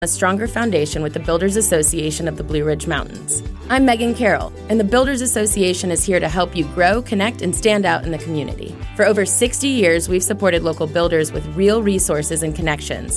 a stronger foundation with the Builders Association of the Blue Ridge Mountains. I'm Megan Carroll, and the Builders Association is here to help you grow, connect, and stand out in the community. For over 60 years, we've supported local builders with real resources and connections,